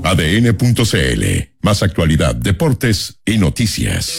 ADN.cl. Más actualidad, deportes y noticias.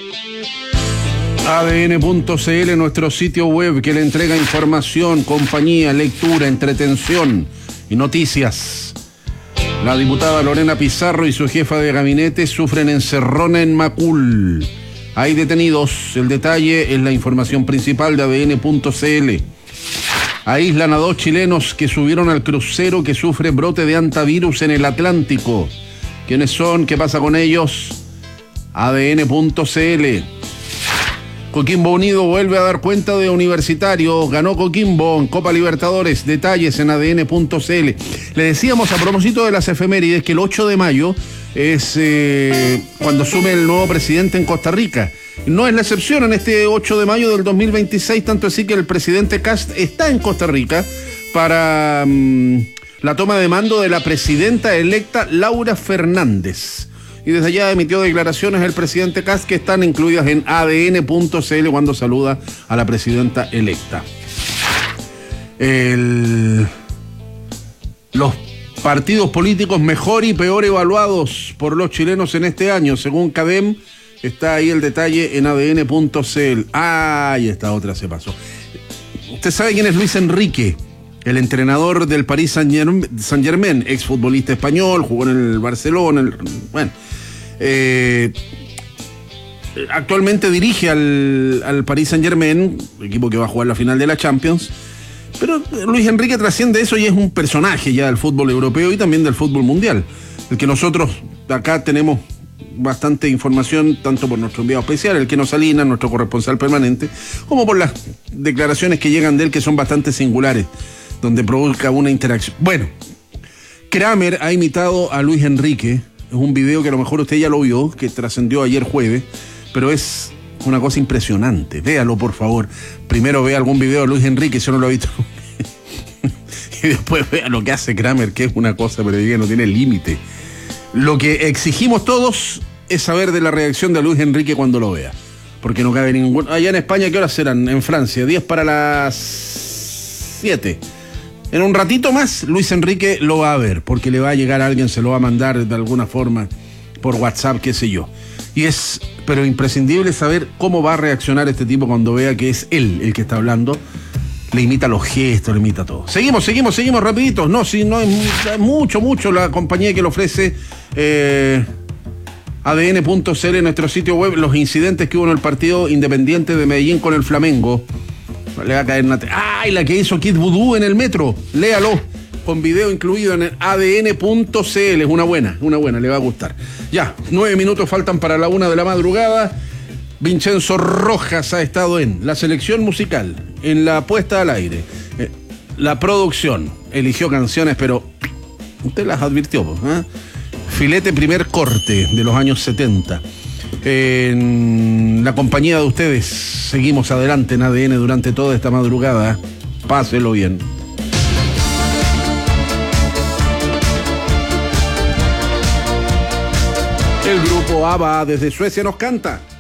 ADN.cl, nuestro sitio web que le entrega información, compañía, lectura, entretención y noticias. La diputada Lorena Pizarro y su jefa de gabinete sufren encerrona en Macul. Hay detenidos. El detalle es la información principal de ADN.cl. Aíslan a 2 chilenos que subieron al crucero que sufre brote de antivirus en el Atlántico. ¿Quiénes son? ¿Qué pasa con ellos? ADN.cl. Coquimbo Unido vuelve a dar cuenta de Universitario. Ganó Coquimbo en Copa Libertadores. Detalles en ADN.cl. Le decíamos a propósito de las efemérides que el 8 de mayo es cuando asume el nuevo presidente en Costa Rica. No es la excepción en este 8 de mayo del 2026, tanto así que el presidente Kast está en Costa Rica para la toma de mando de la presidenta electa Laura Fernández. Y desde allá emitió declaraciones el presidente Kast que están incluidas en ADN.cl cuando saluda a la presidenta electa. Los partidos políticos mejor y peor evaluados por los chilenos en este año, según CADEM. Está ahí el detalle en ADN.cl. Y esta otra se pasó. ¿Usted sabe quién es Luis Enrique? El entrenador del Paris Saint-Germain, exfutbolista español, jugó en el Barcelona. Actualmente dirige al Paris Saint-Germain, equipo que va a jugar la final de la Champions. Pero Luis Enrique trasciende eso y es un personaje ya del fútbol europeo y también del fútbol mundial. El que nosotros acá tenemos bastante información, tanto por nuestro enviado especial, el Keno Salinas, nuestro corresponsal permanente, como por las declaraciones que llegan de él, que son bastante singulares, donde provoca una interacción. Bueno, Kramer ha imitado a Luis Enrique. Es un video que a lo mejor usted ya lo vio, que trascendió ayer jueves, pero es una cosa impresionante. Véalo, por favor. Primero vea algún video de Luis Enrique, si no lo ha visto. Y después vea lo que hace Kramer, que es una cosa, pero que no tiene límite. Lo que exigimos todos es saber de la reacción de Luis Enrique cuando lo vea. Porque no cabe ningún... Allá en España, ¿qué horas serán? En Francia, 10 para las 7. En un ratito más, Luis Enrique lo va a ver, porque le va a llegar a alguien, se lo va a mandar de alguna forma por WhatsApp, qué sé yo. Y es, pero imprescindible saber cómo va a reaccionar este tipo cuando vea que es él el que está hablando. Le imita los gestos, le imita todo. Seguimos rapiditos. No, si no es mucho la compañía que le ofrece ADN.cl en nuestro sitio web. Los incidentes que hubo en el partido Independiente de Medellín con el Flamengo. Le va a caer una... ¡Ay! La que hizo Kid Voodoo en el metro. Léalo. Con video incluido en el ADN.cl. Es una buena, le va a gustar. Ya, 9 minutos faltan para la 1 de la madrugada. Vincenzo Rojas ha estado en la selección musical, en la puesta al aire, la producción, eligió canciones, pero usted las advirtió, ¿eh? Filete primer corte de los años 70. En la compañía de ustedes, seguimos adelante en ADN durante toda esta madrugada. Páselo bien. El grupo ABBA desde Suecia nos canta